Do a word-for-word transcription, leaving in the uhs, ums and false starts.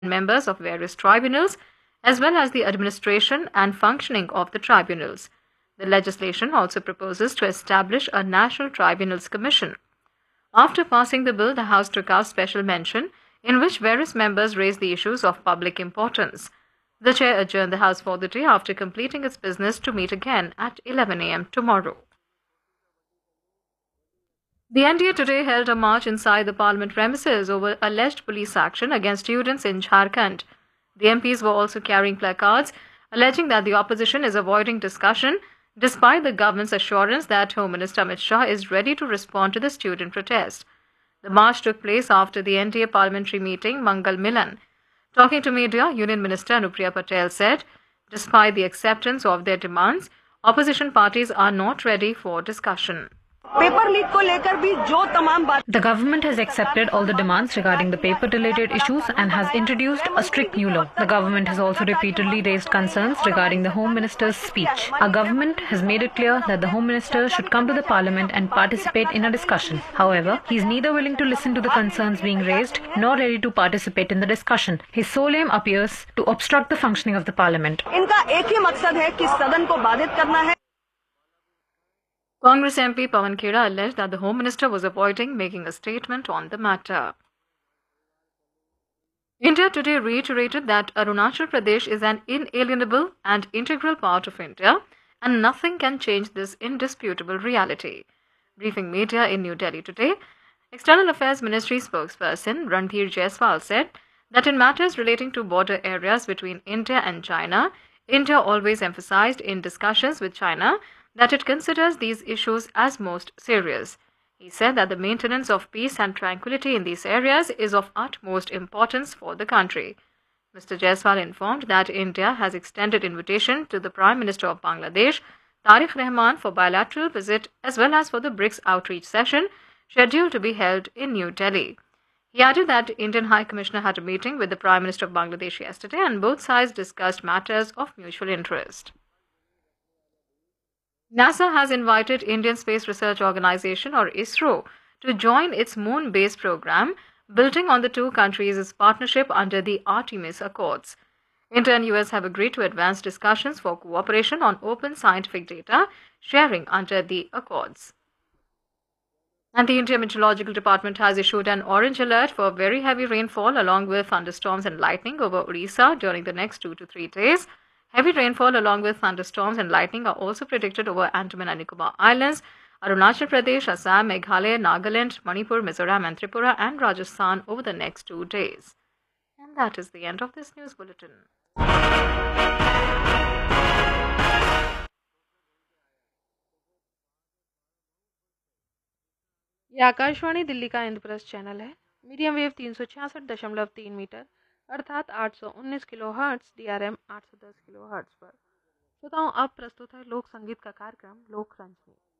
members of various tribunals, as well as the administration and functioning of the tribunals. The legislation also proposes to establish a National Tribunals Commission. After passing the bill, the House took out special mention, in which various members raised the issues of public importance. The chair adjourned the House for the day after completing its business to meet again at eleven a m tomorrow. The N D A today held a march inside the Parliament premises over alleged police action against students in Jharkhand. The M Ps were also carrying placards alleging that the opposition is avoiding discussion despite the government's assurance that Home Minister Amit Shah is ready to respond to the student protest. The march took place after the N D A parliamentary meeting Mangal Milan. Talking to media, Union Minister Anupriya Patel said, despite the acceptance of their demands, opposition parties are not ready for discussion. The government has accepted all the demands regarding the paper-related issues and has introduced a strict new law. The government has also repeatedly raised concerns regarding the Home Minister's speech. Our government has made it clear that the Home Minister should come to the Parliament and participate in a discussion. However, he is neither willing to listen to the concerns being raised nor ready to participate in the discussion. His sole aim appears to obstruct the functioning of the Parliament. Congress M P Pawan Khera alleged that the Home Minister was avoiding making a statement on the matter. India today reiterated that Arunachal Pradesh is an inalienable and integral part of India, and nothing can change this indisputable reality. Briefing media in New Delhi today, External Affairs Ministry spokesperson Randhir Jaiswal said that in matters relating to border areas between India and China, India always emphasized in discussions with China that it considers these issues as most serious. He said that the maintenance of peace and tranquility in these areas is of utmost importance for the country. Mister Jaiswal informed that India has extended invitation to the Prime Minister of Bangladesh, Tariq Rahman, for bilateral visit as well as for the BRICS outreach session scheduled to be held in New Delhi. He added that Indian High Commissioner had a meeting with the Prime Minister of Bangladesh yesterday and both sides discussed matters of mutual interest. NASA has invited Indian Space Research Organisation or ISRO to join its moon-based program, building on the two countries' partnership under the Artemis Accords. India and U S have agreed to advance discussions for cooperation on open scientific data sharing under the Accords. And the India Meteorological Department has issued an orange alert for very heavy rainfall along with thunderstorms and lightning over Odisha during the next two to three days. Heavy rainfall along with thunderstorms and lightning are also predicted over Andaman and Nicobar Islands, Arunachal Pradesh, Assam, Meghalaya, Nagaland, Manipur, Mizoram and Tripura and Rajasthan over the next two days. And that is the end of this news bulletin. यह आकाशवाणी दिल्ली का Indraprastha channel है। Medium wave तीन सौ छियासठ दशमलव तीन metre अर्थात आठ सौ उन्नीस kilo hertz, D R M आठ सौ दस किलो हर्ट्स पर। श्रोताओं, अब प्रस्तुत है लोक संगीत का कार्यक्रम लोक रंजनी।